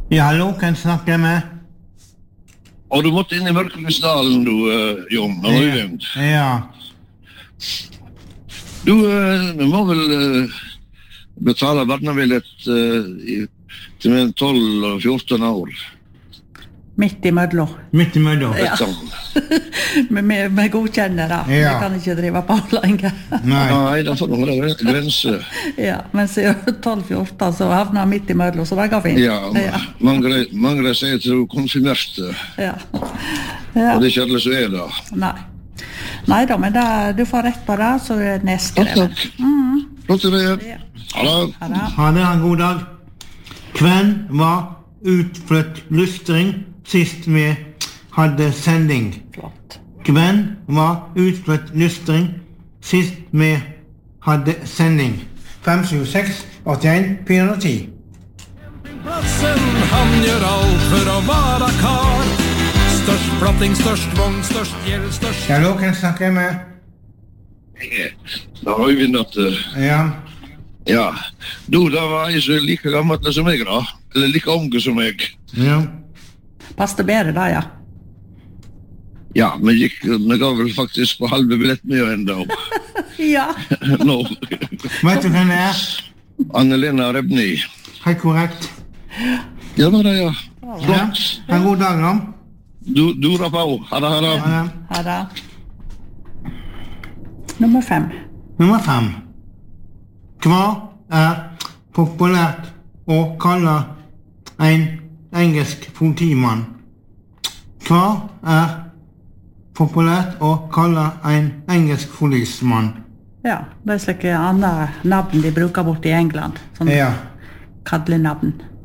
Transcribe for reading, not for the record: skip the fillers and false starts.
Ja, hallo, kan jeg snakke med? Og du måtte inn i Mørkeløsdalen, du, Jon, og Øyvind. Ja. Du må vel betale barnebillett til med 12 og 14 år. Midt i mødlo. Midt i mødlo. Ja. Vi godkjenner det. Vi kan ikke drive på lenger. Nei, da får du holde grense. Ja, men siden 12-14 så havner jeg midt i mødlo, så det går fint. Ja, mange sier til du konfirmerte. Ja. Og det er ikke alle som er det. Nei da, men du får rett på det, så er det nedskrevet. Takk. Flott til det. Ha det. Ha det, en god dag. Hvem var utflytt lystring sist vi hadde sending? Flott. Hvem var utflytt lystring sist vi hadde sending? 576 81 410. Plassen, han gjør alt for å være kar. Størst platting, størst vogn, størst gjeld, størst... Hallo, kan jeg snakke med? Da har Øyvind at... Ja. Du, da var jeg så like gammel som jeg da. Eller like unge som jeg. Ja. Passte bedre da, ja. Ja, vi gav vel faktisk på halve billett med enda. Ja. Nå. Vet du hvem det er? Anne-Lena Rebni. Helt korrekt. Ja, det ja. Flott. En god dag, da. Du rappa også. Ha det. Ha det. Nummer 5. Nummer 5. Hva er populært å kalle en engelsk politimann? Hva er populært å kalle en engelsk policemann? Ja, det er slike andre navn de bruker bort i England. Sånn kallenavn.